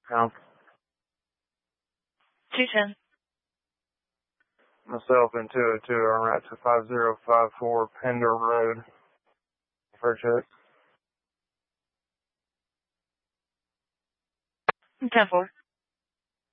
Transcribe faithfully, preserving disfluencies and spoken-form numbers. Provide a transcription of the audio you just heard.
Pound. two ten. Myself in two oh two, I'm right to five zero five four Pender Road. For check. ten four.